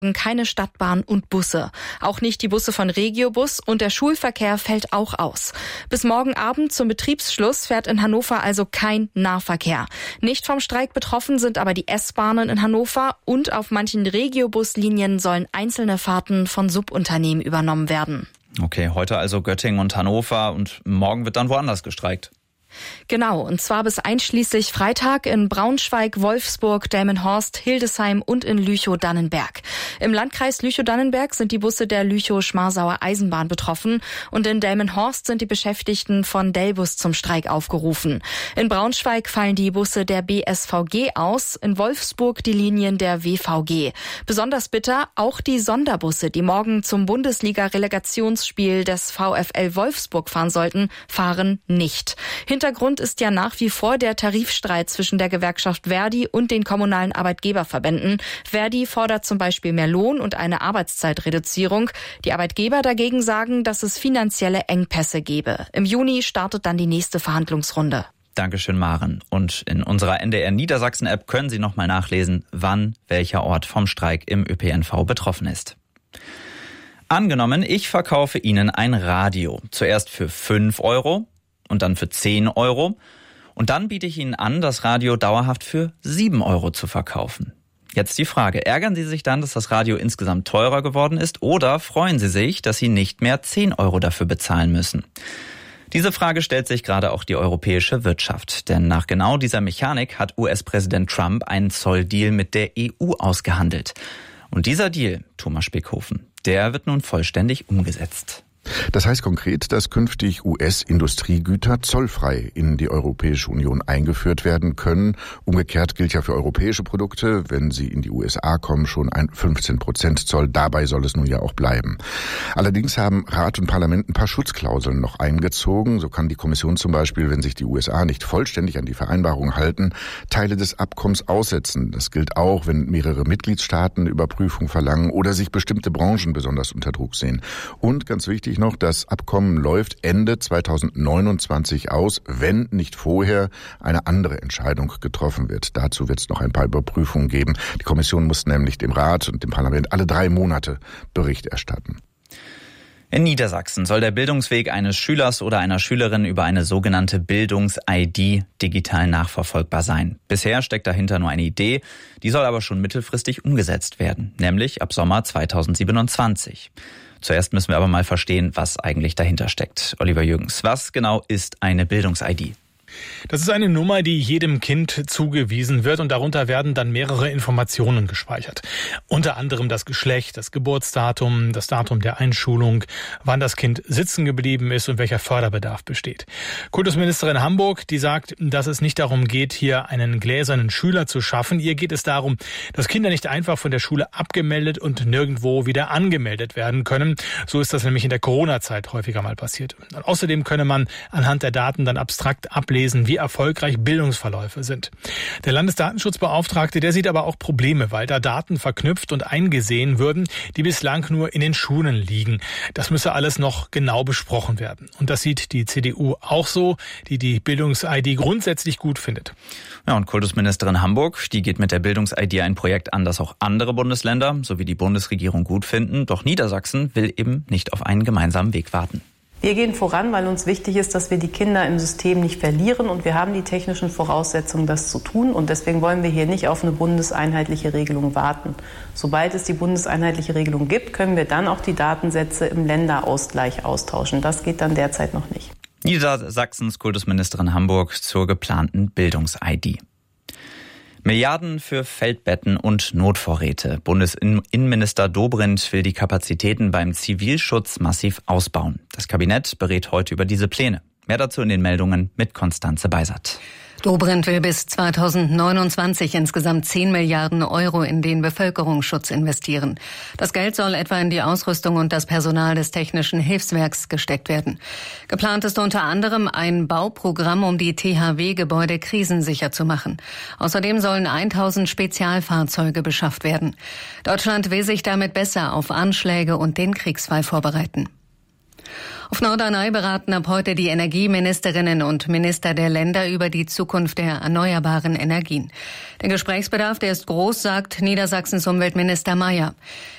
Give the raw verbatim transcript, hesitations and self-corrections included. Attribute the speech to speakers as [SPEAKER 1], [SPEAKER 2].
[SPEAKER 1] keine Stadtbahn und Busse. Auch nicht die Busse von Regiobus und der Schulverkehr fällt auch aus. Bis morgen Abend zum Betriebsschluss fährt in Hannover also kein Nahverkehr. Nicht vom Streik betroffen sind aber die S-Bahnen in Hannover und auf manchen Regiobuslinien sollen einzelne Fahrten von Subunternehmen übernommen werden.
[SPEAKER 2] Okay, heute also Göttingen und Hannover und morgen wird dann woanders gestreikt.
[SPEAKER 1] Genau, und zwar bis einschließlich Freitag in Braunschweig, Wolfsburg, Delmenhorst, Hildesheim und in Lüchow-Dannenberg. Im Landkreis Lüchow-Dannenberg sind die Busse der Lüchow-Schmarsauer Eisenbahn betroffen und in Delmenhorst sind die Beschäftigten von Delbus zum Streik aufgerufen. In Braunschweig fallen die Busse der B S V G aus, in Wolfsburg die Linien der W V G. Besonders bitter auch die Sonderbusse, die morgen zum Bundesliga-Relegationsspiel des VfL Wolfsburg fahren sollten, fahren nicht. Hintergrund ist ja nach wie vor der Tarifstreit zwischen der Gewerkschaft Verdi und den kommunalen Arbeitgeberverbänden. Verdi fordert zum Beispiel mehr Lohn und eine Arbeitszeitreduzierung. Die Arbeitgeber dagegen sagen, dass es finanzielle Engpässe gebe. Im Juni startet dann die nächste Verhandlungsrunde.
[SPEAKER 2] Dankeschön, Maren. Und in unserer N D R Niedersachsen-App können Sie nochmal nachlesen, wann welcher Ort vom Streik im Ö P N V betroffen ist. Angenommen, ich verkaufe Ihnen ein Radio. Zuerst für fünf Euro. Und dann für zehn Euro. Und dann biete ich Ihnen an, das Radio dauerhaft für sieben Euro zu verkaufen. Jetzt die Frage, ärgern Sie sich dann, dass das Radio insgesamt teurer geworden ist, oder freuen Sie sich, dass Sie nicht mehr zehn Euro dafür bezahlen müssen? Diese Frage stellt sich gerade auch die europäische Wirtschaft. Denn nach genau dieser Mechanik hat U S-Präsident Trump einen Zolldeal mit der E U ausgehandelt. Und dieser Deal, Thomas Spickhofen, der wird nun vollständig umgesetzt.
[SPEAKER 3] Das heißt konkret, dass künftig U S-Industriegüter zollfrei in die Europäische Union eingeführt werden können. Umgekehrt gilt ja für europäische Produkte, wenn sie in die U S A kommen, schon ein fünfzehn Prozent Zoll. Dabei soll es nun ja auch bleiben. Allerdings haben Rat und Parlament ein paar Schutzklauseln noch eingezogen. So kann die Kommission zum Beispiel, wenn sich die U S A nicht vollständig an die Vereinbarung halten, Teile des Abkommens aussetzen. Das gilt auch, wenn mehrere Mitgliedstaaten Überprüfung verlangen oder sich bestimmte Branchen besonders unter Druck sehen. Und ganz wichtig noch, das Abkommen läuft Ende zweitausendneunundzwanzig aus, wenn nicht vorher eine andere Entscheidung getroffen wird. Dazu wird es noch ein paar Überprüfungen geben. Die Kommission muss nämlich dem Rat und dem Parlament alle drei Monate Bericht erstatten.
[SPEAKER 2] In Niedersachsen soll der Bildungsweg eines Schülers oder einer Schülerin über eine sogenannte Bildungs-I D digital nachverfolgbar sein. Bisher steckt dahinter nur eine Idee, die soll aber schon mittelfristig umgesetzt werden, nämlich ab Sommer zweitausendsiebenundzwanzig. Zuerst müssen wir aber mal verstehen, was eigentlich dahinter steckt. Oliver Jürgens, was genau ist eine Bildungs-I D?
[SPEAKER 4] Das ist eine Nummer, die jedem Kind zugewiesen wird und darunter werden dann mehrere Informationen gespeichert. Unter anderem das Geschlecht, das Geburtsdatum, das Datum der Einschulung, wann das Kind sitzen geblieben ist und welcher Förderbedarf besteht. Kultusministerin Hamburg, die sagt, dass es nicht darum geht, hier einen gläsernen Schüler zu schaffen. Ihr geht es darum, dass Kinder nicht einfach von der Schule abgemeldet und nirgendwo wieder angemeldet werden können. So ist das nämlich in der Corona-Zeit häufiger mal passiert. Und außerdem könne man anhand der Daten dann abstrakt ablesen, wie erfolgreich Bildungsverläufe sind. Der Landesdatenschutzbeauftragte, der sieht aber auch Probleme, weil da Daten verknüpft und eingesehen würden, die bislang nur in den Schulen liegen. Das müsse alles noch genau besprochen werden. Und das sieht die C D U auch so, die die Bildungs-I D grundsätzlich gut findet.
[SPEAKER 2] Ja, und Kultusministerin Hamburg, die geht mit der Bildungs-I D ein Projekt an, das auch andere Bundesländer sowie die Bundesregierung gut finden. Doch Niedersachsen will eben nicht auf einen gemeinsamen Weg warten.
[SPEAKER 5] Wir gehen voran, weil uns wichtig ist, dass wir die Kinder im System nicht verlieren und wir haben die technischen Voraussetzungen, das zu tun und deswegen wollen wir hier nicht auf eine bundeseinheitliche Regelung warten. Sobald es die bundeseinheitliche Regelung gibt, können wir dann auch die Datensätze im Länderausgleich austauschen. Das geht dann derzeit noch nicht.
[SPEAKER 2] Niedersachsens Kultusministerin Hamburg zur geplanten Bildungs-I D. Milliarden für Feldbetten und Notvorräte. Bundesinnenminister Dobrindt will die Kapazitäten beim Zivilschutz massiv ausbauen. Das Kabinett berät heute über diese Pläne. Mehr dazu in den Meldungen mit Konstanze Beisert.
[SPEAKER 6] Dobrindt will bis zweitausendneunundzwanzig insgesamt zehn Milliarden Euro in den Bevölkerungsschutz investieren. Das Geld soll etwa in die Ausrüstung und das Personal des Technischen Hilfswerks gesteckt werden. Geplant ist unter anderem ein Bauprogramm, um die T H W-Gebäude krisensicher zu machen. Außerdem sollen tausend Spezialfahrzeuge beschafft werden. Deutschland will sich damit besser auf Anschläge und den Kriegsfall vorbereiten. Auf Norderney beraten ab heute die Energieministerinnen und Minister der Länder über die Zukunft der erneuerbaren Energien. Der Gesprächsbedarf, der ist groß, sagt Niedersachsens Umweltminister Mayer.